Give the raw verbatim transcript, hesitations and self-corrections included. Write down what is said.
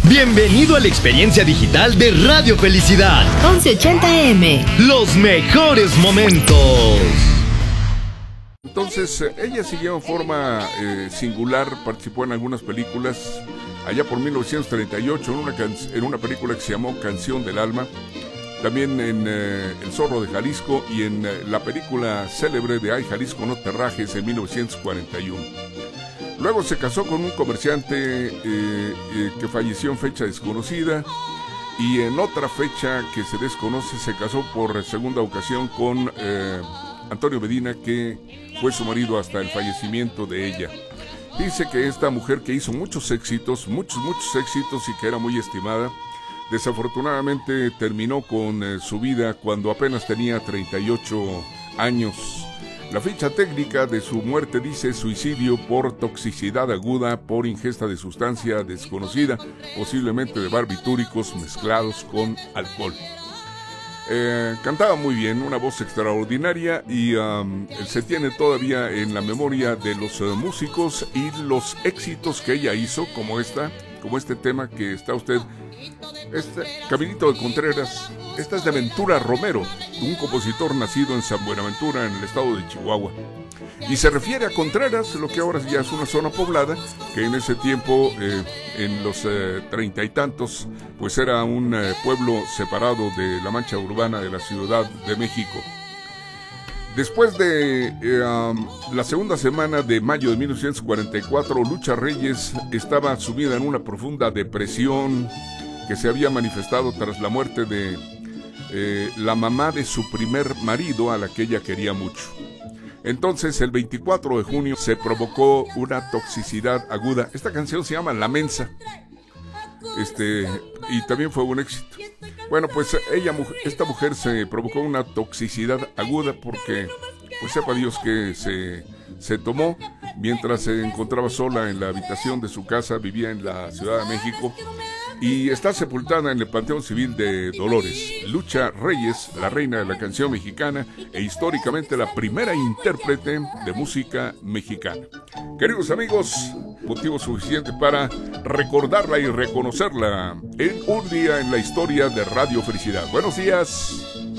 Bienvenido a la experiencia digital de Radio Felicidad. once ochenta A M. Los mejores momentos. Entonces, ella siguió en forma eh, singular, participó en algunas películas, allá por mil novecientos treinta y ocho, en una, can- en una película que se llamó Canción del Alma, también en eh, El Zorro de Jalisco y en eh, la película célebre de Ay Jalisco no te rajes en mil novecientos cuarenta y uno. Luego se casó con un comerciante eh, eh, que falleció en fecha desconocida, y en otra fecha que se desconoce se casó por segunda ocasión con eh, Antonio Medina, que fue su marido hasta el fallecimiento de ella. Dice que esta mujer, que hizo muchos éxitos, muchos, muchos éxitos y que era muy estimada, desafortunadamente terminó con eh, su vida cuando apenas tenía treinta y ocho años. La ficha técnica de su muerte dice suicidio por toxicidad aguda por ingesta de sustancia desconocida, posiblemente de barbitúricos mezclados con alcohol. Eh, cantaba muy bien, una voz extraordinaria, y um, se tiene todavía en la memoria de los uh, músicos y los éxitos que ella hizo, como esta, como este tema que está usted, este Caminito de Contreras. Esta es de Ventura Romero, un compositor nacido en San Buenaventura, en el estado de Chihuahua. Y se refiere a Contreras, lo que ahora ya es una zona poblada, que en ese tiempo, eh, en los eh, treinta y tantos, pues era un eh, pueblo separado de la mancha urbana de la Ciudad de México. Después de eh, um, la segunda semana de mayo de mil novecientos cuarenta y cuatro, Lucha Reyes estaba sumida en una profunda depresión que se había manifestado tras la muerte de eh, la mamá de su primer marido, a la que ella quería mucho. Entonces, el veinticuatro de junio se provocó una toxicidad aguda. Esta canción se llama La Mensa, este, y también fue un éxito. Bueno, pues ella, esta mujer se provocó una toxicidad aguda porque, pues sepa Dios que se, se tomó mientras se encontraba sola en la habitación de su casa. Vivía en la Ciudad de México y está sepultada en el Panteón Civil de Dolores. Lucha Reyes, la reina de la canción mexicana e históricamente la primera intérprete de música mexicana. Queridos amigos, motivo suficiente para recordarla y reconocerla en un día en la historia de Radio Felicidad. Buenos días.